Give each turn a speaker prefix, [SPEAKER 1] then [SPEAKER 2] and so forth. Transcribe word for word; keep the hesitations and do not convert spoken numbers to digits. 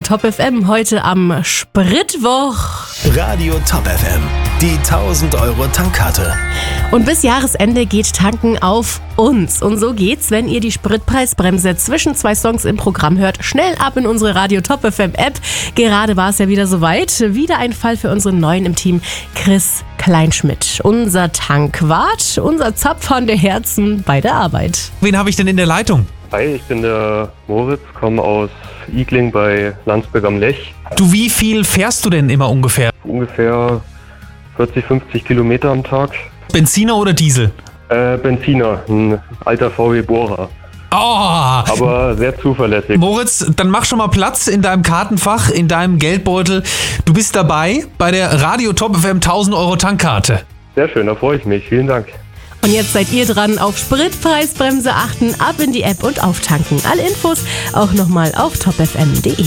[SPEAKER 1] Top F M, heute am Spritwoch.
[SPEAKER 2] Radio Top F M, die tausend Euro Tankkarte.
[SPEAKER 1] Und bis Jahresende geht Tanken auf uns. Und so geht's, wenn ihr die Spritpreisbremse zwischen zwei Songs im Programm hört. Schnell ab in unsere Radio Top F M App. Gerade war es ja wieder soweit. Wieder ein Fall für unseren Neuen im Team, Chris Kleinschmidt. Unser Tankwart, unser Zapfhahn der Herzen bei der Arbeit.
[SPEAKER 3] Wen habe ich denn in der Leitung?
[SPEAKER 4] Hi, ich bin der Moritz, komme aus Igling bei Landsberg am Lech.
[SPEAKER 3] Du, wie viel fährst du denn immer ungefähr?
[SPEAKER 4] Ungefähr vierzig, fünfzig Kilometer am Tag.
[SPEAKER 3] Benziner oder Diesel?
[SPEAKER 4] Äh, Benziner, ein alter V W Bohrer.
[SPEAKER 3] Oh!
[SPEAKER 4] Aber sehr zuverlässig.
[SPEAKER 3] Moritz, dann mach schon mal Platz in deinem Kartenfach, in deinem Geldbeutel. Du bist dabei bei der Radio Top F M tausend Euro Tankkarte.
[SPEAKER 4] Sehr schön, da freue ich mich. Vielen Dank.
[SPEAKER 1] Und jetzt seid ihr dran, auf Spritpreisbremse achten, ab in die App und auftanken. Alle Infos auch nochmal auf top f m punkt d e.